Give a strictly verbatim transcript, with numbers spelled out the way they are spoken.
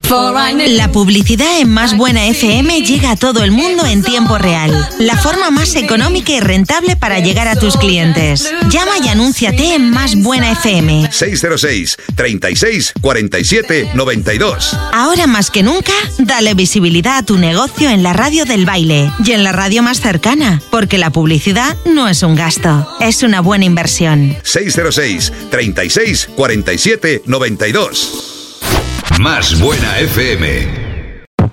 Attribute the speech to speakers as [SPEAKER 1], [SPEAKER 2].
[SPEAKER 1] La publicidad en Más Buena F M llega a todo el mundo en tiempo real. La forma más económica y rentable para llegar a tus clientes. Llama y anúnciate en Más Buena F M.
[SPEAKER 2] seis cero seis, treinta y seis, cuarenta y siete, noventa y dos.
[SPEAKER 1] Ahora más que nunca, dale visibilidad a tu negocio en la radio del baile y en la radio más cercana, porque la publicidad no es un gasto, es una buena inversión.
[SPEAKER 2] seis cero seis, treinta y seis, cuarenta y siete, noventa y dos.
[SPEAKER 3] Más Buena F M.